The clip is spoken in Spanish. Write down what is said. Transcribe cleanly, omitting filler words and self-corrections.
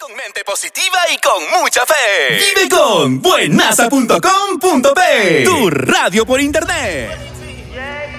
con mente positiva y con mucha fe. Vive con buenaza.com.p, tu radio por internet.